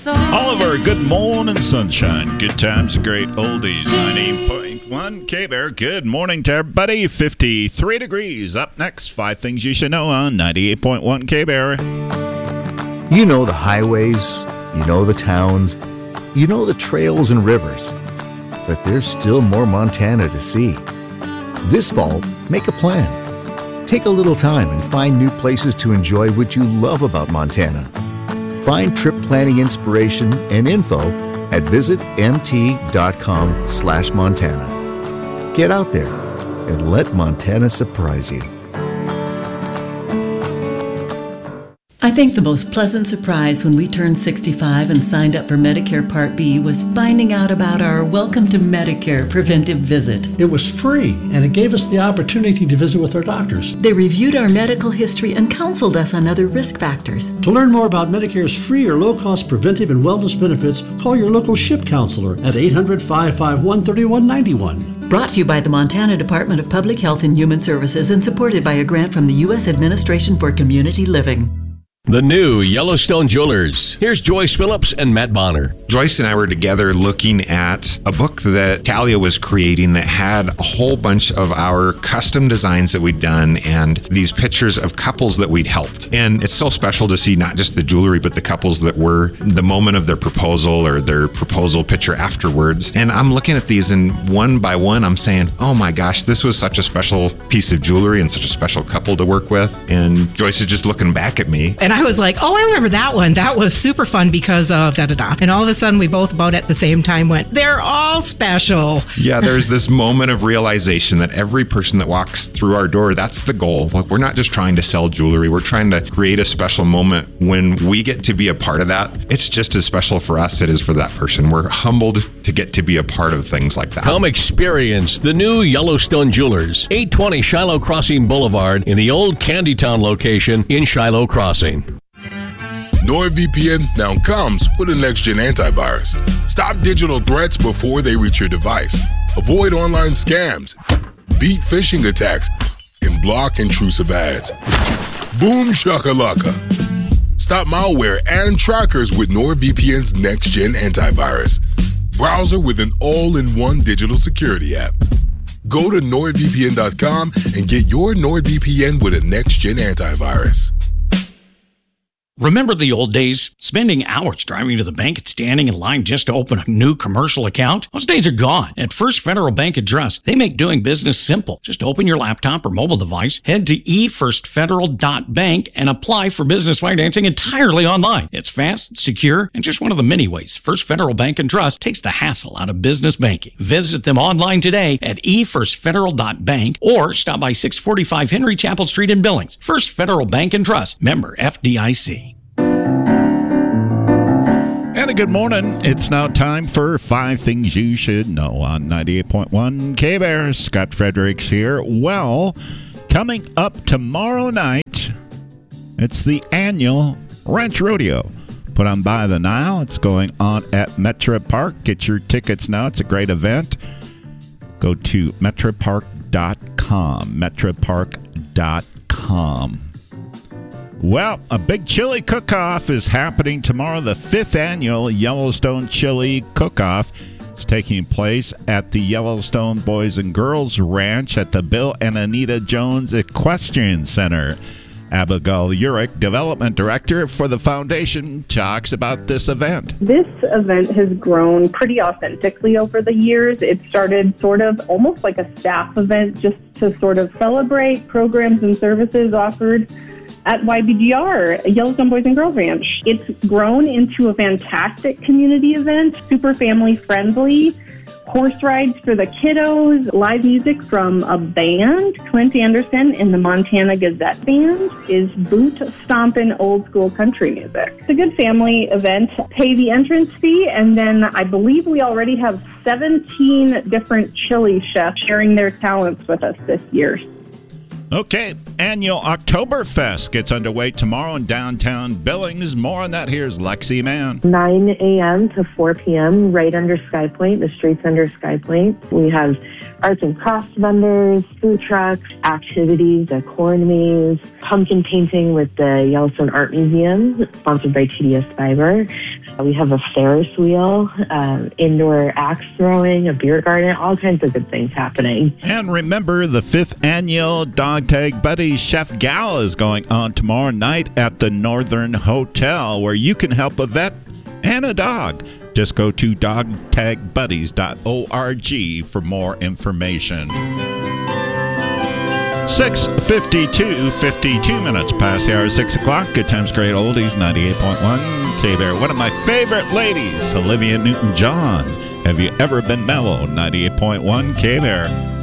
Oliver, good morning, sunshine. Good times, great oldies. 98.1 K-Bear. Good morning to everybody. 53 degrees. Up next, 5 things you should know on 98.1 K-Bear. You know the highways, you know the towns, you know the trails and rivers. But there's still more Montana to see. This fall, make a plan. Take a little time and find new places to enjoy what you love about Montana. Find trip planning inspiration and info at visitmt.com/Montana. Get out there and let Montana surprise you. I think the most pleasant surprise when we turned 65 and signed up for Medicare Part B was finding out about our Welcome to Medicare preventive visit. It was free, and it gave us the opportunity to visit with our doctors. They reviewed our medical history and counseled us on other risk factors. To learn more about Medicare's free or low-cost preventive and wellness benefits, call your local SHIP counselor at 800-551-3191. Brought to you by the Montana Department of Public Health and Human Services and supported by a grant from the U.S. Administration for Community Living. The new Yellowstone Jewelers. Here's Joyce Phillips and Matt Bonner. Joyce and I were together looking at a book that Talia was creating that had a whole bunch of our custom designs that we'd done and these pictures of couples that we'd helped. And it's so special to see not just the jewelry, but the couples that were the moment of their proposal or their proposal picture afterwards. And I'm looking at these and one by one, I'm saying, oh my gosh, this was such a special piece of jewelry and such a special couple to work with. And Joyce is just looking back at me. And I was like, oh, I remember that one. That was super fun because of da-da-da. And all of a sudden, we both about at the same time went, they're all special. Yeah, there's this moment of realization that every person that walks through our door, that's the goal. Like, we're not just trying to sell jewelry. We're trying to create a special moment. When we get to be a part of that, it's just as special for us as it is for that person. We're humbled to get to be a part of things like that. Come experience the new Yellowstone Jewelers, 820 Shiloh Crossing Boulevard in the old Candytown location in Shiloh Crossing. NordVPN now comes with a next-gen antivirus. Stop digital threats before they reach your device. Avoid online scams, beat phishing attacks, and block intrusive ads. Boom shakalaka. Stop malware and trackers with NordVPN's next-gen antivirus. Browser with an all-in-one digital security app. Go to NordVPN.com and get your NordVPN with a next-gen antivirus. Remember the old days? Spending hours driving to the bank and standing in line just to open a new commercial account? Those days are gone. At First Federal Bank and Trust, they make doing business simple. Just open your laptop or mobile device, head to efirstfederal.bank, and apply for business financing entirely online. It's fast, secure, and just one of the many ways First Federal Bank and Trust takes the hassle out of business banking. Visit them online today at efirstfederal.bank or stop by 645 Henry Chapel Street in Billings. First Federal Bank and Trust, member FDIC. And a good morning. It's now time for 5 things you should know on 98.1 K-Bear. Scott Fredericks here. Well, coming up tomorrow night, it's the annual Ranch Rodeo. Put on by the Nile. It's going on at Metro Park. Get your tickets now. It's a great event. Go to metropark.com. metropark.com. Well, a big chili cook-off is happening tomorrow, the 5th annual Yellowstone Chili Cook-Off. It's taking place at the Yellowstone Boys and Girls Ranch at the Bill and Anita Jones Equestrian Center. Abigail Urich, Development Director for the Foundation, talks about this event. This event has grown pretty authentically over the years. It started sort of almost like a staff event just to sort of celebrate programs and services offered at YBGR, Yellowstone Boys and Girls Ranch. It's grown into a fantastic community event, super family friendly, horse rides for the kiddos, live music from a band. Clint Anderson and the Montana Gazette Band is boot stomping old school country music. It's a good family event. Pay the entrance fee, and then I believe we already have 17 different chili chefs sharing their talents with us this year. Okay, annual Oktoberfest gets underway tomorrow in downtown Billings. More on that. Here's Lexi Mann. 9 a.m. to 4 p.m. right under Sky Point, the streets under Sky Point. We have arts and crafts vendors, food trucks, activities, a corn maze, pumpkin painting with the Yellowstone Art Museum, sponsored by TDS Fiber. We have a Ferris wheel, indoor axe throwing, a beer garden, all kinds of good things happening. And remember, the 5th annual Dog Tag Buddies Chef Gala is going on tomorrow night at the Northern Hotel, where you can help a vet and a dog. Just go to dogtagbuddies.org for more information. 6:52, 52 minutes past the hour, 6 o'clock. Good Times, Great Oldies, 98.1 K-Bear. One of my favorite ladies, Olivia Newton-John. Have you ever been mellow? 98.1 K-Bear.